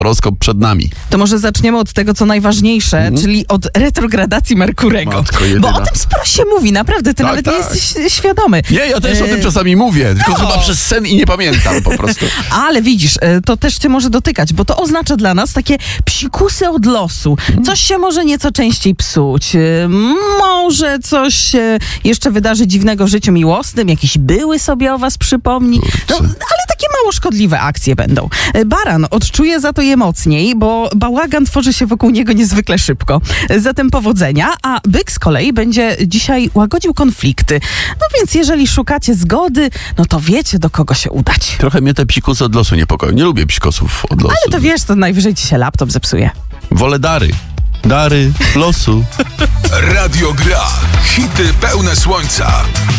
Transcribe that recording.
horoskop przed nami. To może zaczniemy od tego, co najważniejsze, czyli od retrogradacji Merkurego. Matko jedyna. Bo o tym sporo się mówi, naprawdę, ty Tak, nawet tak. nie jesteś świadomy. Nie, ja też o tym czasami mówię, tylko chyba przez sen i nie pamiętam po prostu. Ale widzisz, to też cię może dotykać, bo to oznacza dla nas takie psikusy od losu. Coś się może nieco częściej psuć. Może coś się jeszcze wydarzy dziwnego w życiu miłosnym, jakiś były sobie o was przypomni. No, ale takie mało szkodliwe akcje będą. Baran odczuje za to je mocniej, bo bałagan tworzy się wokół niego niezwykle szybko. Zatem powodzenia, a byk z kolei będzie dzisiaj łagodził konflikty. No więc jeżeli szukacie zgody, no to wiecie, do kogo się udać. Trochę mnie te psikusy od losu niepokoją. Nie lubię psikusów od losu. Ale to wiesz, to najwyżej ci się laptop zepsuje. Wolę dary. Dary losu. Radio Gra. Hity pełne słońca.